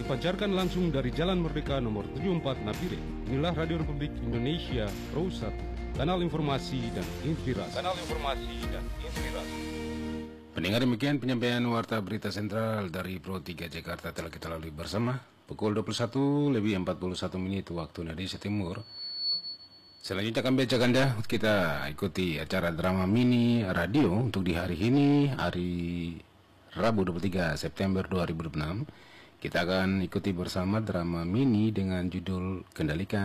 dipancarkan langsung dari Jalan Merdeka nomor 74 Nabire. Inilah Radio Republik Indonesia Pro 1, kanal informasi dan inspirasi. Pendengar, demikian penyampaian warta berita sentral dari Pro 3 Jakarta telah kita lalui bersama. Pukul 21:41 waktu Indonesia Timur. Selanjutnya kami ajak Anda kita ikuti acara drama mini radio untuk di hari ini, hari Rabu 23 September 2006. Kita akan ikuti bersama drama mini dengan judul Kendalikan